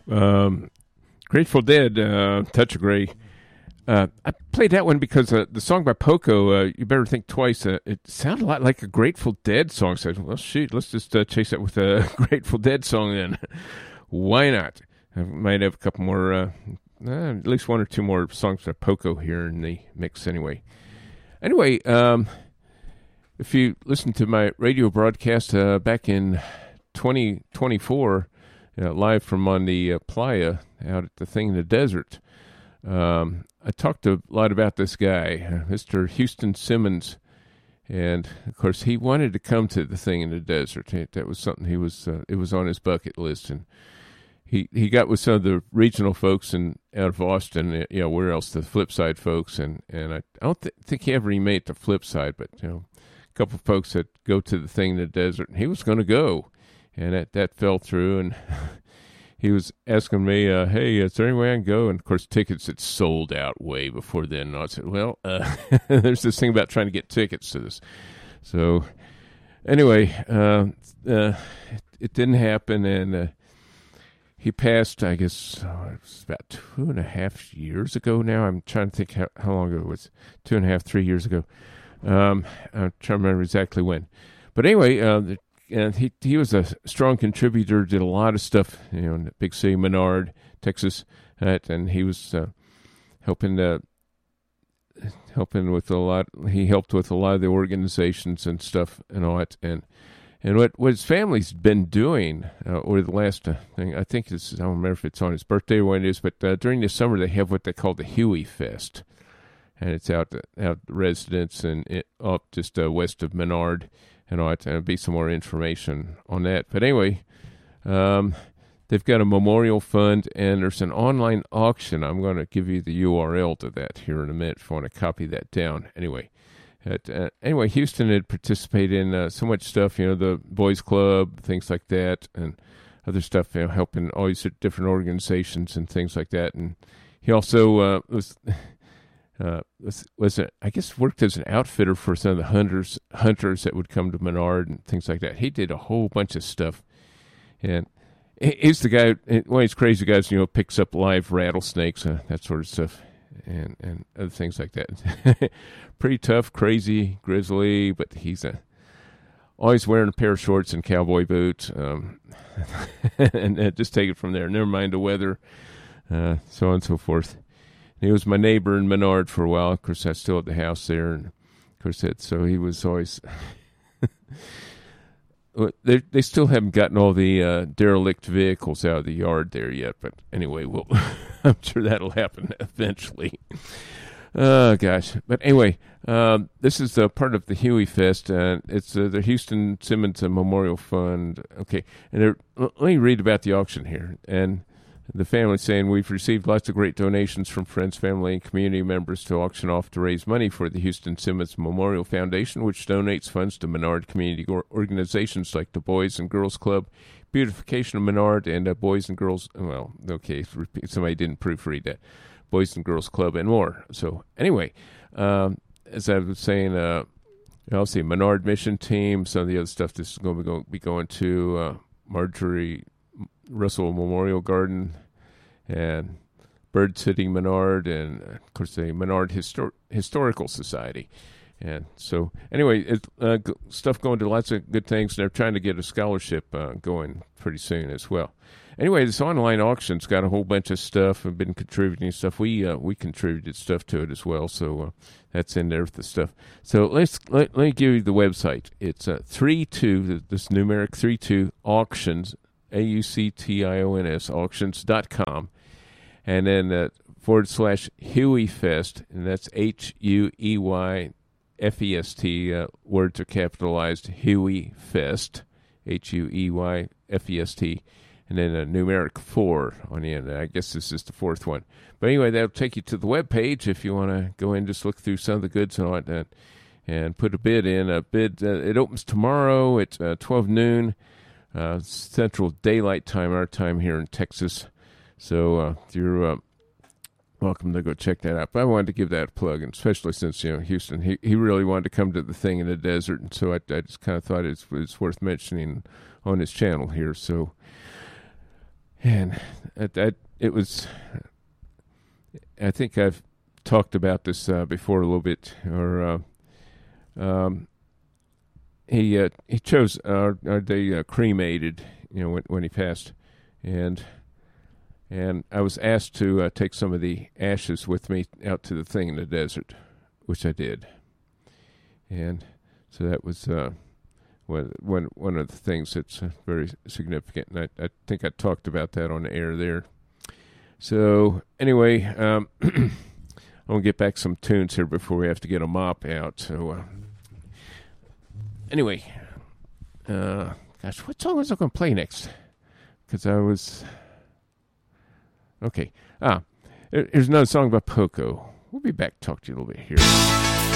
Um, Grateful Dead, Touch of Grey. I played that one because the song by Poco, You Better Think Twice, it sounded a lot like a Grateful Dead song. So I said, well, shoot, let's just chase that with a Grateful Dead song then. Why not? I might have a couple more, at least one or two more songs by Poco here in the mix anyway. Anyway, if you listen to my radio broadcast back in 2024, live from on the playa out at the Thing in the Desert, I talked a lot about this guy, Mr. Houston Simmons, and of course he wanted to come to the Thing in the Desert. That was something it was on his bucket list, and he got with some of the regional folks out of Austin, where else, the Flipside folks, and I don't think he ever made it to Flipside, but a couple of folks that go to the Thing in the Desert, and he was going to go, and that fell through, and he was asking me, hey, is there any way I can go? And, of course, tickets had sold out way before then. And I said, well, there's this thing about trying to get tickets to this. So, anyway, it didn't happen, and he passed, I guess, it was about 2.5 years ago now. I'm trying to think how long ago it was. 2.5, 3 years ago. I'm trying to remember exactly when. But anyway, and he was a strong contributor, did a lot of stuff, in the big city, Menard, Texas, and he was helping with a lot. He helped with a lot of the organizations and stuff and all that. And what his family's been doing over the last thing, I think I don't remember if it's on his birthday or when it is, but during the summer they have what they call the Huey Fest, and it's out residence and up just west of Menard. And there'll be some more information on that. But anyway, they've got a memorial fund, and there's an online auction. I'm going to give you the URL to that here in a minute if you want to copy that down. Anyway, Houston had participated in so much stuff, the Boys Club, things like that, and other stuff, helping all these different organizations and things like that. And he also I guess worked as an outfitter for some of the hunters that would come to Menard and things like that. He did a whole bunch of stuff, and he's the guy. One of these crazy guys, picks up live rattlesnakes, that sort of stuff, and other things like that. Pretty tough, crazy, grizzly, but he's always wearing a pair of shorts and cowboy boots, and just take it from there. Never mind the weather, so on and so forth. He was my neighbor in Menard for a while. Of course, I still had the house there, and of course, so he was always. They still haven't gotten all the derelict vehicles out of the yard there yet, but anyway, I'm sure that'll happen eventually. Gosh, but anyway, this is part of the Huey Fest. It's the Houston Simmons Memorial Fund. Okay, and let me read about the auction here, and. The family saying, we've received lots of great donations from friends, family, and community members to auction off to raise money for the Houston Simmons Memorial Foundation, which donates funds to Menard community organizations like the Boys and Girls Club, Beautification of Menard, and Boys and Girls, somebody didn't proofread that, Boys and Girls Club, and more. So anyway, as I was saying, I'll see Menard Mission Team, some of the other stuff this is going to be going to Marjorie Russell Memorial Garden and Bird City Menard, and of course the Menard Historical Society. And so anyway, stuff going to lots of good things, and they're trying to get a scholarship going pretty soon as well. Anyway, this online auction's got a whole bunch of stuff and been contributing stuff. We contributed stuff to it as well, so that's in there with the stuff. So let me give you the website. It's 32, this numeric 32 auctions, AUCTIONS, auctions.com, and then /Huey Fest, and that's HUEYFEST. Words are capitalized, Huey Fest, HUEYFEST, and then a numeric 4 on the end. I guess this is the fourth one. But anyway, that'll take you to the web page if you want to go in and just look through some of the goods and all that, and put a bid in. It opens tomorrow at 12 noon. Central Daylight Time, our time here in Texas. So you're welcome to go check that out. But I wanted to give that a plug, and especially since Houston, he really wanted to come to the Thing in the Desert, and so I just kind of thought it's worth mentioning on his channel here. So And it was. I think I've talked about this before a little bit. Or he chose, they cremated, when he passed, and I was asked to take some of the ashes with me out to the thing in the desert, which I did, and so that was one of the things that's very significant, and I think I talked about that on the air there. So anyway, I'm gonna get back some tunes here before we have to get a mop out. So anyway, gosh, what song was I gonna play next? Because I was okay. Here's another song by Poco. We'll be back to talk to you a little bit here.